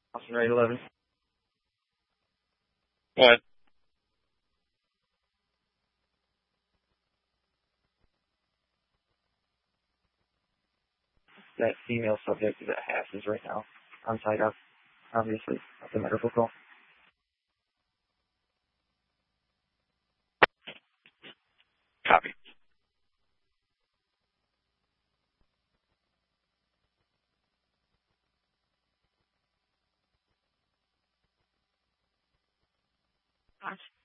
Austin Rate 11. What? That female subject is at Hass's right now. On site up, obviously. That's a medical call. Copy. Gosh.